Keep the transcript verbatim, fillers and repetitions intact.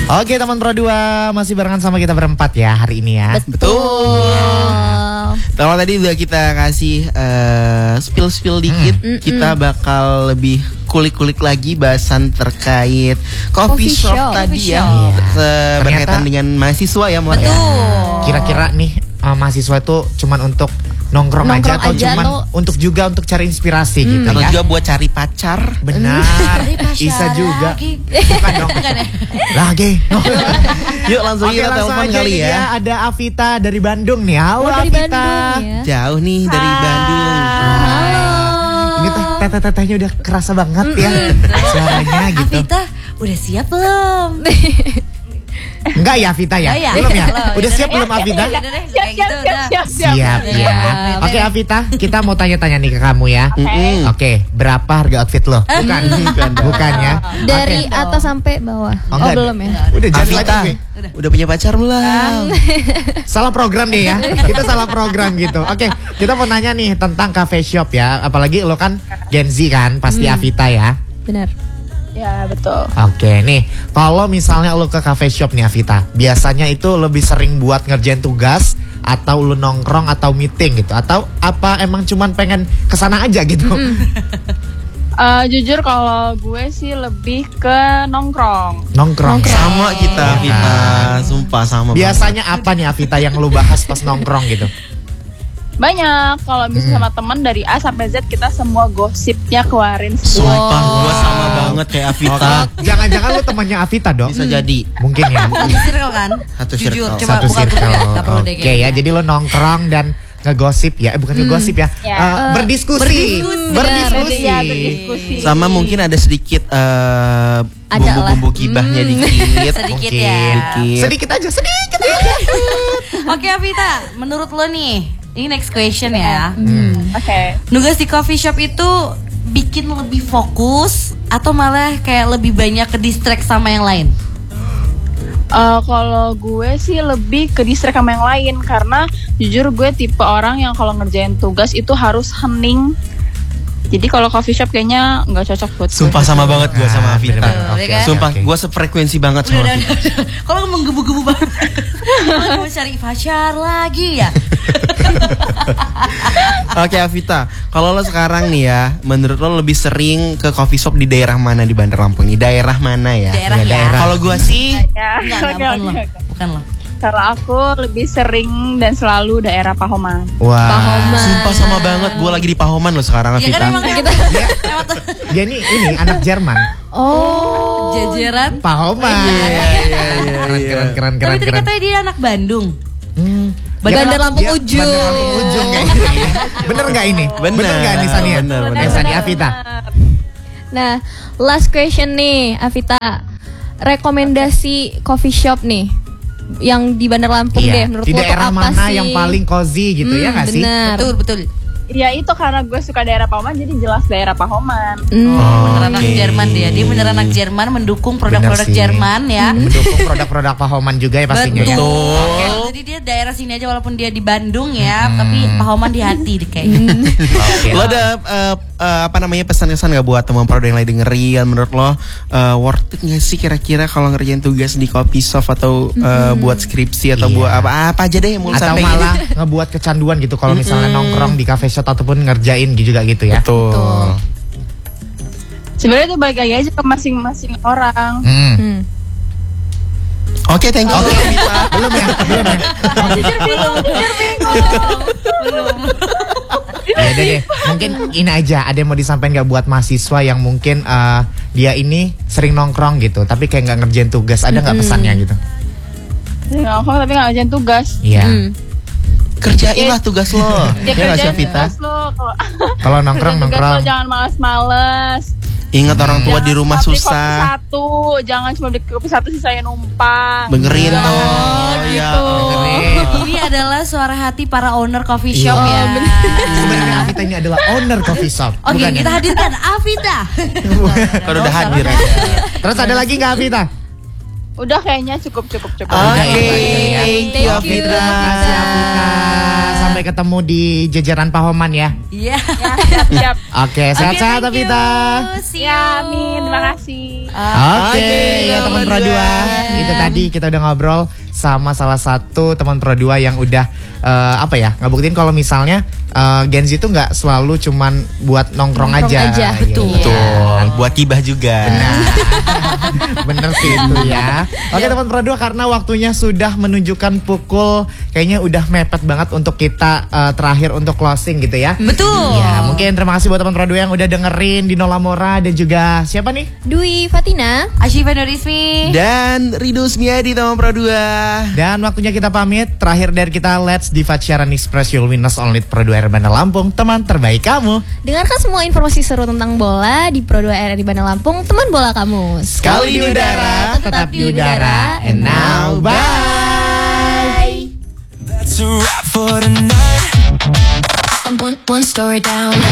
Oke teman Pro dua, masih barengan sama kita berempat ya hari ini ya. Betul. Kalau tadi udah kita kasih uh, spill-spill dikit, hmm. kita bakal lebih kulik-kulik lagi bahasan terkait coffee, coffee shop, shop tadi coffee ya, yeah. berkaitan dengan mahasiswa ya, Mor. Betul. Ya. Kira-kira nih uh, mahasiswa itu cuman untuk nongkrong, nongkrong aja atau aja cuman atau... untuk juga untuk cari inspirasi hmm. gitu atau ya? juga buat cari pacar. Benar. Bisa juga. Lagi. Bukan dong. Bukan ya? Lagi. Yuk langsung kita telepon kali ya. ya. Ada Avita dari Bandung nih. Halo oh, Avita. Bandung, ya? Jauh nih Hai. dari Bandung. Halo. Ini teh teteh-tetehnya udah kerasa banget ya suaranya gitu. Avita udah siap belum? Enggak ya Avita ya? Oh, ya? Belum ya? Loh, udah siap belum Avita? Siap, siap, siap, siap, siap ya. Oke Avita, kita mau tanya-tanya nih ke kamu ya. Oke, okay. okay, berapa harga outfit lo? Bukan, bukan, bukan ya. Dari okay. atas sampai bawah. Oh, oh belum ya? Udah jadi Avita, udah. udah punya pacar belum? Salah program nih ya. Kita salah program gitu. Oke, okay, kita mau nanya nih tentang cafe shop ya. Apalagi lo kan Gen Z kan, pasti hmm. Avita ya. Benar. Ya betul. Oke nih, kalau misalnya lo ke cafe shop nih Avita, biasanya itu lebih sering buat ngerjain tugas atau lo nongkrong atau meeting gitu, atau apa emang cuman pengen kesana aja gitu? Mm. uh, jujur kalau gue sih lebih ke nongkrong. Nongkrong. nongkrong. Sama kita Avita, sumpah sama. Biasanya banget. Apa nih Avita yang lo bahas pas nongkrong gitu? Banyak, kalau bisa hmm. sama teman dari A sampai Z kita semua gosipnya keluarin semua. Sumpah wow. gue sama banget kayak Avita. Oh, jangan-jangan lu temannya Avita dong? Bisa hmm. jadi. Mungkin ya. Satu circle kan? Satu Jujur, circle. coba Satu bukan circle. Oke okay, ya, jadi lu nongkrong dan ngegosip ya, eh bukan hmm. ngegosip ya, yeah. uh, uh, berdiskusi, berdiskusi, berdiskusi. Ya, berdiskusi. Sama mungkin ada sedikit uh, bumbu-bumbu gibahnya hmm. dikit, sedikit mungkin. ya, sedikit. sedikit aja, sedikit. Oke Avita, menurut lo nih, ini next question ya. Hmm. Oke. Okay. Nugas di coffee shop itu bikin lebih fokus atau malah kayak lebih banyak ke distract sama yang lain? Uh, kalau gue sih lebih ke distract sama yang lain karena jujur gue tipe orang yang kalau ngerjain tugas itu harus hening. Jadi kalau coffee shop kayaknya nggak cocok buat Sumpah gue. sama banget gue sama Avita. Okay, kan? Sumpah okay. gue sefrekuensi banget sama Avita. Kalau menggebu-gebu banget. Kalau mau cari pacar lagi ya. Oke okay, Avita, kalau lo sekarang nih ya, menurut lo lebih sering ke coffee shop di daerah mana di Bandar Lampung? Di daerah mana ya? Daerah ya. Daerah. Kalau gue sih, ya. enggak, enggak, bukan lo, bukan lo. Kalau aku lebih sering dan selalu daerah Pahoman. Wah. Pahoman. Sumpah sama banget, gue lagi di Pahoman lo sekarang Avita. Ya kan emang kita. Dia nih ini anak Jerman. Oh, jajaran Pahoman. Iya, iya, keren, keren, keren, keren. Tapi tadi katanya dia anak Bandung. Hmm. Bandar Lampung ya, Ujung. Bandar Lampung Ujung kayak ini. Bener nggak ini? Bener. Bener nggak nih Sania? Bener, bener. bener. Sania Avita. Nah, last question nih Avita. Rekomendasi coffee shop nih yang di Bandar Lampung iya. deh menurut di lo daerah apa mana sih? yang paling cozy gitu hmm, ya nggak sih? Bener. Betul, betul. Ya itu karena gue suka daerah Pahoman jadi jelas daerah Pahoman. Mm. Oh, bener anak okay. Jerman dia. Dia bener anak Jerman mendukung produk-produk Jerman ya. Hmm. Mendukung produk-produk Pahoman juga ya pastinya. Betul. Ya. Okay. Jadi dia daerah sini aja walaupun dia di Bandung ya, hmm. tapi Pahoman di hati kayaknya. Okay. Lo ada uh, uh, apa namanya pesan-pesan gak buat teman produk yang lain dengerin? Menurut lo uh, worth it gak sih kira-kira kalau ngerjain tugas di coffee shop atau uh, hmm. buat skripsi atau iya. buat apa apa aja deh yang mau atau malah ngebuat kecanduan gitu kalau misalnya hmm. nongkrong di cafe shop ataupun ngerjain juga gitu ya. Betul. Betul. Sebenarnya itu balik lagi aja ke masing-masing orang. Hmm. Hmm. Oke, okay, thank you. Okay. belum ya, belum ya. Jujur bingung, jujur bingung. Belum. Ya udah deh, mungkin ini aja. Ada yang mau disampaikan nggak buat mahasiswa yang mungkin uh, dia ini sering nongkrong gitu, tapi kayak nggak ngerjain tugas. Ada nggak hmm. pesannya gitu? Sering nongkrong tapi nggak ngerjain tugas. Iya. Hmm. Kerjain lah tugas lo. Ya, ya kerjain tugas lo. Kalau nongkrong nongkrong. Jangan malas-malas. Ingat orang tua jangan di rumah susah. Kopi satu, jangan cuma beli kopi satu sisanya numpang. Dengerin tuh. Oh, gitu. Ya, ini adalah suara hati para owner coffee shop oh, ya. Sebenarnya Avita ini adalah owner coffee shop. Oke, okay, kita hadirkan Avita. Kalau udah hadir. Terus ada lagi nggak Avita? Udah kayaknya cukup cukup cukup. Oke, okay. Thank you Avita. Terima kasih Avita. Sampai ketemu di jajaran Pahoman ya. Iya. Yeah. Siap siap. Oke, sehat-sehat Avita. Ya, amin. Terima kasih. Oke, okay, ya teman Pro dua. itu tadi kita udah ngobrol sama salah satu teman Pro dua yang udah uh, apa ya ngebuktiin kalau misalnya uh, Gen Z itu nggak selalu cuman buat nongkrong, Nongkrong aja. aja, betul. Iya. Betul, buat gibah juga. Bener sih itu ya. Oke teman Pro dua, karena waktunya sudah menunjukkan pukul, kayaknya udah mepet banget untuk kita uh, terakhir untuk closing gitu ya. Betul. Ya mungkin terima kasih buat teman Pro dua yang udah dengerin Dinola Mora dan juga siapa nih? Dwi Fatina. Ashifa Nurismi. Dan Rido Smiadi teman Pro dua. Dan waktunya kita pamit. Terakhir dari kita, Let's Diva Siaran Express Your Winners Only Pro dua R Bandar Lampung, teman terbaik kamu. Dengarkan semua informasi seru tentang bola di Pro dua R R I Bandar Lampung, teman bola kamu. Sekali di udara, tetap di udara. And now, bye. That's a wrap for tonight. One, one story down.